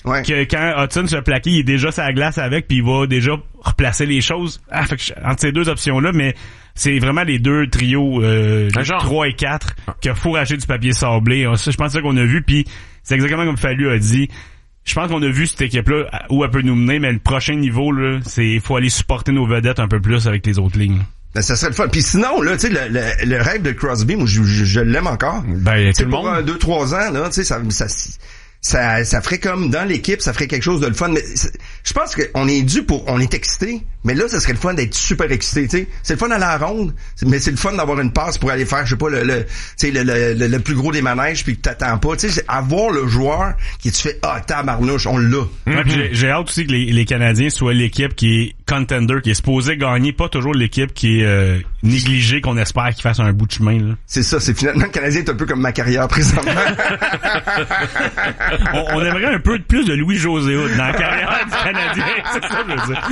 que quand Hudson se fait plaquer, il est déjà sur la glace avec, puis il va déjà replacer les choses. Fait que entre ces deux options-là, mais c'est vraiment les deux trios 3 et 4 qu'il faut racheter du papier sablé. Ça, je pense que c'est ça qu'on a vu, puis c'est exactement comme Fallu a dit. Je pense qu'on a vu cette équipe-là où elle peut nous mener, mais le prochain niveau, là, c'est faut aller supporter nos vedettes un peu plus avec les autres lignes. Ben, ça serait le fun. Puis sinon, là, tu sais, le rêve de Crosby, moi, je l'aime encore. Ben, tout le pour monde. 2-3 ans, là, tu sais, ça ferait comme dans l'équipe, ça ferait quelque chose de le fun. Mais je pense qu'on est on est excité, mais là, ça serait le fun d'être super excité, tu sais. C'est le fun à la ronde, mais c'est le fun d'avoir une passe pour aller faire, je sais pas, le plus gros des manèges puis que t'attends pas, tu sais, avoir le joueur qui tu fais, tabarnouche, on l'a. Ouais, puis j'ai hâte aussi que les Canadiens soient l'équipe qui est contender, qui est supposée gagner, pas toujours l'équipe qui est négligée, qu'on espère qu'il fasse un bout de chemin, là. C'est ça, c'est finalement, le Canadien est un peu comme ma carrière présentement. on aimerait un peu plus de Louis-José Hood dans la carrière du Canadien, c'est ça que je veux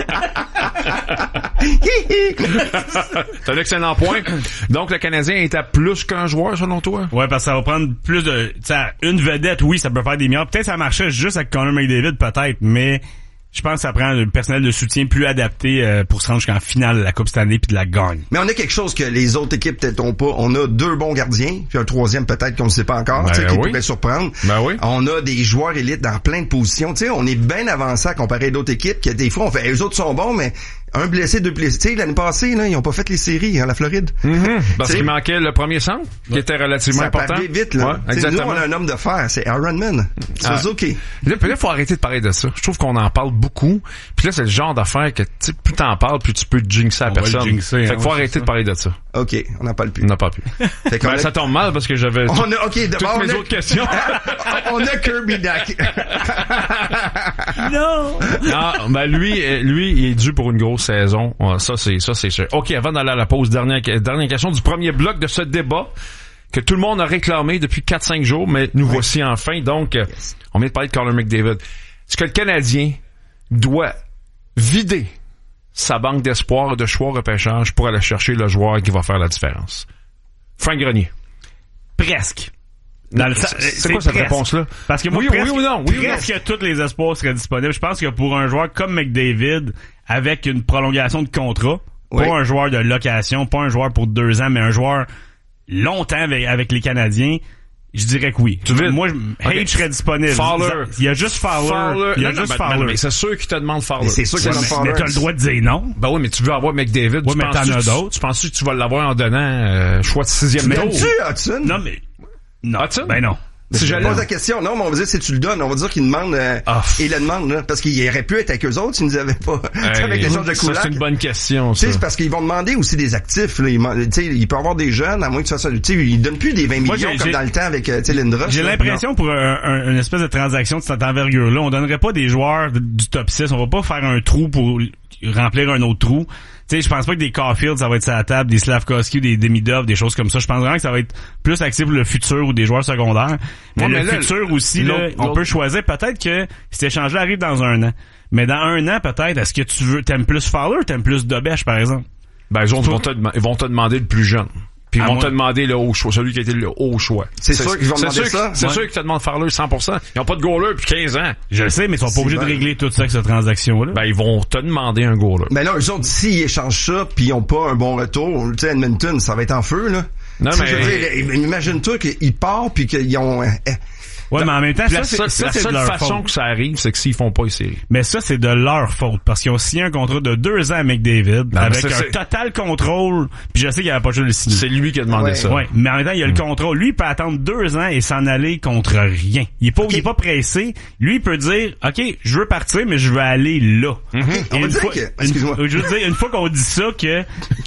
dire. C'est un excellent point. Donc, le Canadien est à plus qu'un joueur, selon toi? Ouais, parce que ça va prendre plus de... Tu sais, une vedette, oui, ça peut faire des milliards. Peut-être ça marchait juste avec Connor McDavid, peut-être, mais je pense que ça prend un personnel de soutien plus adapté pour se rendre jusqu'en finale de la Coupe Stanley puis de la gagne. Mais on a quelque chose que les autres équipes peut-être ont pas. On a 2 bons gardiens, puis un 3e peut-être qu'on ne sait pas encore, qui pourrait surprendre. Ben oui. On a des joueurs élites dans plein de positions. Tu sais, on est bien avancé à comparer d'autres équipes que des fois on fait les autres sont bons, mais un blessé, 2 blessés. Tu sais, l'année passée, là, ils ont pas fait les séries, la Floride. Parce qu'il manquait le premier centre, qui était relativement important. Ça vite, là. Ouais, exactement. Nous, on a un homme de fer, c'est Ironman. Suzuki. Là, faut arrêter de parler de ça. Je trouve qu'on en parle beaucoup. Puis là, c'est le genre d'affaire que, tu sais, plus t'en parles, plus tu peux jinxer la personne. Fait qu'il faut arrêter de parler de ça. OK, on n'en parle plus. On n'en parle plus. Ça tombe mal parce que j'avais toutes mes autres questions. On a Kirby Duck. Non! Ben lui, il est dû pour une grosse saison. Ça, c'est sûr. OK, avant d'aller à la pause, dernière question du premier bloc de ce débat que tout le monde a réclamé depuis 4-5 jours, mais nous voici enfin. Donc, on vient de parler de Connor McDavid. Est-ce que le Canadien doit vider sa banque d'espoir et de choix repêchage pour aller chercher le joueur qui va faire la différence? Frank Grenier. Presque. C'est quoi cette réponse-là? Parce que moi, oui ou non? Presque tous les espoirs seraient disponibles. Je pense que pour un joueur comme McDavid, avec une prolongation de contrat, pas un joueur de location, pas un joueur pour 2 ans, mais un joueur longtemps avec les Canadiens, je dirais que oui. Moi, Hage serait disponible. Fowler. Il y a juste Fowler. Mais c'est sûr qu'il te demande Fowler. C'est sûr qu'il te demande Fowler. Mais t'as le droit de dire non. Ben oui, mais tu veux avoir McDavid. Ouais, mais t'en as d'autres. Tu penses que tu vas l'avoir en donnant choix de 6e tour? Tu Hudson? Non, mais... Non. Hudson? Ben non. Si je pose la question, non, mais on va dire si tu le donnes, on va dire qu'il demande il le demande là, parce qu'il aurait pu être avec eux autres s'ils nous avaient pas avec l'échange de Kulak. C'est une bonne question. Tu sais, c'est parce qu'ils vont demander aussi des actifs là, tu sais, il peut avoir des jeunes à moins que tu fasses ça, tu sais, ils donnent plus des 20 millions comme dans le temps avec Lindros. J'ai l'impression pour une espèce de transaction de cette envergure là, on donnerait pas des joueurs du top 6, on va pas faire un trou pour remplir un autre trou. Tu sais, je pense pas que des Caulfield, ça va être sur la table, des Slavkovski ou des Demidov, des choses comme ça. Je pense vraiment que ça va être plus axé pour le futur ou des joueurs secondaires. Mais le futur aussi, là, on peut choisir peut-être que cet échange-là arrive dans 1 an. Mais dans 1 an, peut-être, est-ce que t'aimes plus Fowler ou t'aimes plus Dobèche, par exemple? Ben, ils vont te demander le plus jeune. Puis ils vont te demander le haut choix, celui qui a été le haut choix. C'est sûr qu'ils vont demander ça. C'est sûr qu'ils te demandent Fowler 100%. Ils n'ont pas de goaler depuis 15 ans. Je le sais, mais ils sont pas obligés de régler tout ça avec cette transaction-là. Ben, ils vont te demander un goaler. Mais là, eux autres, s'ils échangent ça puis ils ont pas un bon retour, tu sais, Edmonton, ça va être en feu, là. Non, mais... Je veux dire, imagine-toi qu'ils partent puis qu'ils ont... Ouais, mais en même temps, la seule façon que ça arrive, c'est que s'ils font pas les séries. Mais ça, c'est de leur faute. Parce qu'ils ont signé un contrat de 2 ans à McDavid, avec un total contrôle. Puis je sais qu'il avait pas juste le signer. C'est lui qui a demandé ça. Ouais. Mais en même temps, il y a le contrôle. Lui, il peut attendre 2 ans et s'en aller contre rien. Il est pas pressé. Lui, il peut dire, OK, je veux partir, mais je veux aller là. On va dire excuse-moi. Je veux dire, une fois qu'on dit ça, que,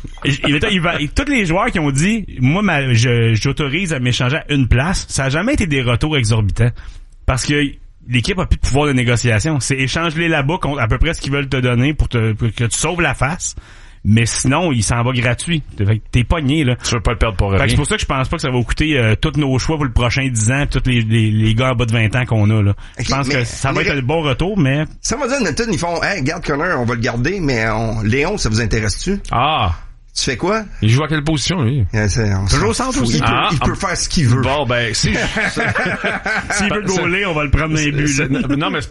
tous les joueurs qui ont dit, moi, j'autorise à m'échanger à une place, ça a jamais été des retours exorbitants. Parce que l'équipe a plus de pouvoir de négociation. C'est échange-les là-bas contre à peu près ce qu'ils veulent te donner pour que tu sauves la face. Mais sinon, il s'en va gratuit. T'es pogné, là. Tu veux pas le perdre pour rien. C'est pour ça que je pense pas que ça va coûter tous nos choix pour le prochain 10 ans, tous les gars en bas de 20 ans qu'on a, là. Je pense que ça va être un bon retour, mais... Ça va dire, Nathan, ils font, garde Connor, on va le garder, mais Léon, ça vous intéresse-tu? Ah! Tu fais quoi? Il joue à quelle position, lui? Toujours au centre aussi. Il peut faire ce qu'il veut. Bon, ben, s'il veut gauler, on va le prendre dans les buts. Non, mais